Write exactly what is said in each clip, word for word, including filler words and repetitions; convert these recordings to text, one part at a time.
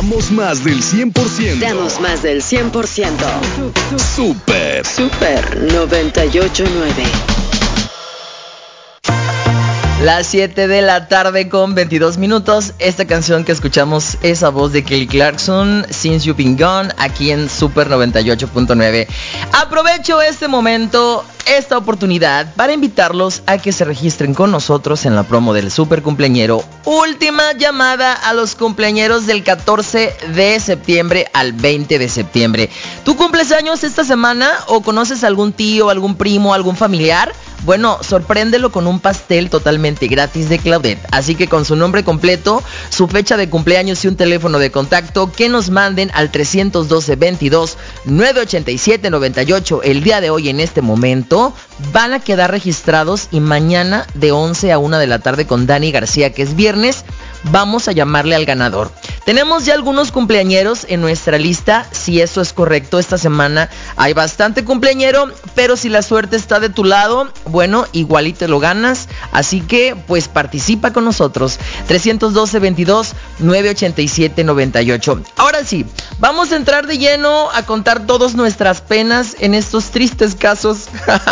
Damos más del cien por ciento. Damos más del cien por ciento. Super. Super noventa y ocho punto nueve. Las siete de la tarde con veintidós minutos. Esta canción que escuchamos es a voz de Kelly Clarkson, Since You've Been Gone, aquí en Super noventa y ocho punto nueve. Aprovecho este momento, esta oportunidad, para invitarlos a que se registren con nosotros en la promo del Super Cumpleañero. Última llamada a los cumpleañeros del catorce de septiembre al veinte de septiembre. ¿Tú cumples años esta semana o conoces algún tío, algún primo, algún familiar? Bueno, sorpréndelo con un pastel totalmente gratis de Claudette. Así que con su nombre completo, su fecha de cumpleaños y un teléfono de contacto, que nos manden al trescientos doce, veintidós, novecientos ochenta y siete, noventa y ocho el día de hoy. En este momento van a quedar registrados y mañana de once a una de la tarde con Dani García, que es viernes, vamos a llamarle al ganador. Tenemos ya algunos cumpleañeros en nuestra lista, si eso es correcto. Esta semana hay bastante cumpleañero, pero si la suerte está de tu lado, bueno, igual y te lo ganas. Así que, pues participa con nosotros. trescientos doce, veintidós, novecientos ochenta y siete, noventa y ocho. Ahora sí, vamos a entrar de lleno a contar todas nuestras penas en estos tristes casos.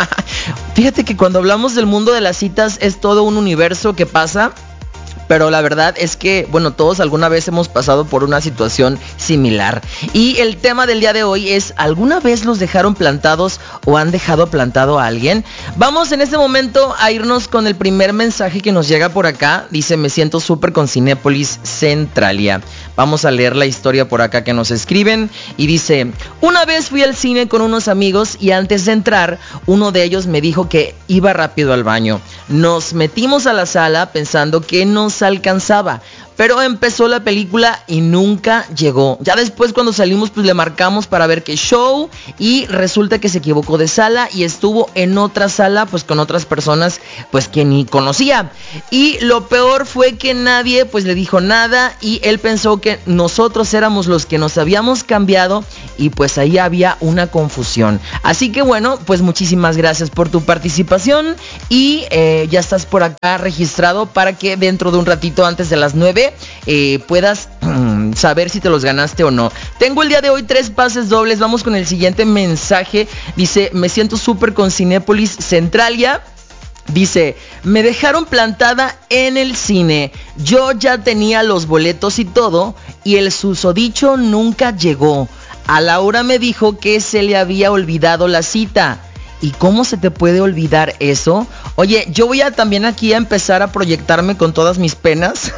Fíjate que cuando hablamos del mundo de las citas es todo un universo que pasa. Pero la verdad es que, bueno, todos alguna vez hemos pasado por una situación similar. Y el tema del día de hoy es: ¿alguna vez los dejaron plantados o han dejado plantado a alguien? Vamos en este momento a irnos con el primer mensaje que nos llega por acá. Dice: me siento súper con Cinépolis Centralia. Vamos a leer la historia por acá que nos escriben. Y dice: una vez fui al cine con unos amigos y antes de entrar, uno de ellos me dijo que iba rápido al baño. Nos metimos a la sala pensando que nos alcanzaba, pero empezó la película y nunca llegó. Ya después, cuando salimos, pues le marcamos para ver qué show, y resulta que se equivocó de sala y estuvo en otra sala, pues con otras personas pues que ni conocía. Y lo peor fue que nadie pues le dijo nada, y él pensó que nosotros éramos los que nos habíamos cambiado, y pues ahí había una confusión. Así que bueno, pues muchísimas gracias por tu participación, y eh, ya estás por acá registrado para que dentro de un ratito, antes de las nueve, Eh, puedas mm, saber si te los ganaste o no. Tengo el día de hoy tres pases dobles. Vamos con el siguiente mensaje. Dice: me siento súper con Cinépolis Centralia. Dice: me dejaron plantada en el cine. Yo ya tenía los boletos y todo, y el susodicho nunca llegó. A la hora me dijo que se le había olvidado la cita. ¿Y cómo se te puede olvidar eso? Oye, yo voy a también aquí a empezar a proyectarme con todas mis penas.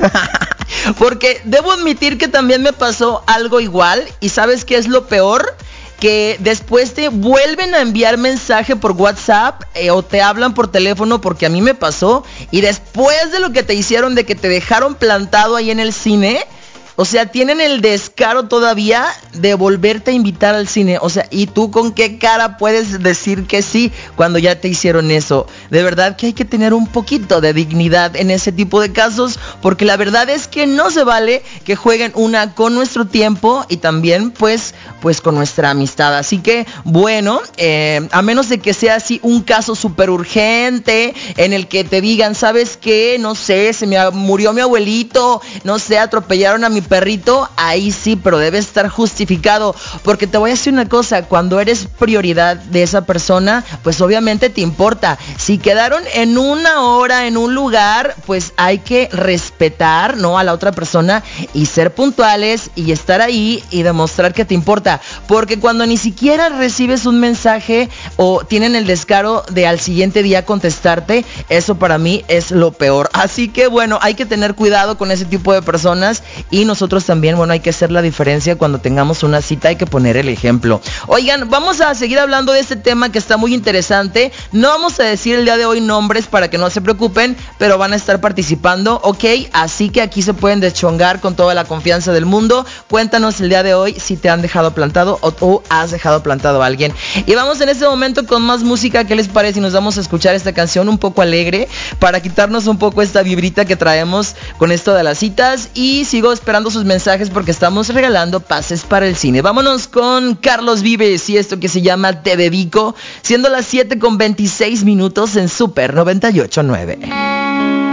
Porque debo admitir que también me pasó algo igual. ¿Y sabes qué es lo peor? Que después te vuelven a enviar mensaje por WhatsApp eh, o te hablan por teléfono, porque a mí me pasó. Y después de lo que te hicieron, de que te dejaron plantado ahí en el cine, o sea, tienen el descaro todavía de volverte a invitar al cine. O sea, ¿y tú con qué cara puedes decir que sí cuando ya te hicieron eso? De verdad que hay que tener un poquito de dignidad en ese tipo de casos, porque la verdad es que no se vale que jueguen una con nuestro tiempo y también pues, pues con nuestra amistad. Así que bueno, eh, a menos de que sea así un caso súper urgente en el que te digan: ¿sabes qué? No sé, se me murió mi abuelito, no sé, atropellaron a mi perrito, ahí sí, pero debe estar justificado. Porque te voy a decir una cosa: cuando eres prioridad de esa persona, pues obviamente te importa. Si quedaron en una hora en un lugar, pues hay que respetar, ¿no?, a la otra persona y ser puntuales y estar ahí y demostrar que te importa. Porque cuando ni siquiera recibes un mensaje o tienen el descaro de al siguiente día contestarte, eso para mí es lo peor. Así que bueno, hay que tener cuidado con ese tipo de personas, y nosotros también, bueno, hay que hacer la diferencia cuando tengamos una cita, hay que poner el ejemplo. Oigan, vamos a seguir hablando de este tema que está muy interesante. No vamos a decir el día de hoy nombres para que no se preocupen, pero van a estar participando, ¿ok? Así que aquí se pueden deschongar con toda la confianza del mundo. Cuéntanos el día de hoy si te han dejado plantado o tú has dejado plantado a alguien. Y vamos en este momento con más música. ¿Qué les parece si nos vamos a escuchar esta canción un poco alegre para quitarnos un poco esta vibrita que traemos con esto de las citas? Y sigo esperando sus mensajes porque estamos regalando pases para el cine. Vámonos con Carlos Vives y esto que se llama Te Dedico, siendo las siete con veintiséis minutos en Super noventa y ocho punto nueve.